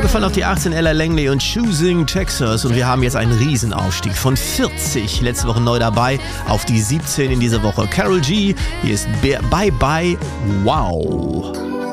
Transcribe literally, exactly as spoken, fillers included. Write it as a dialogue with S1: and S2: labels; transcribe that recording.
S1: gefallen auf die achtzehn Ella Langley und Choosing Texas. Und wir haben jetzt einen Riesenaufstieg von vierzig, letzte Woche neu dabei, auf die siebzehn in dieser Woche. Karol G, hier ist Bye Bye Wow.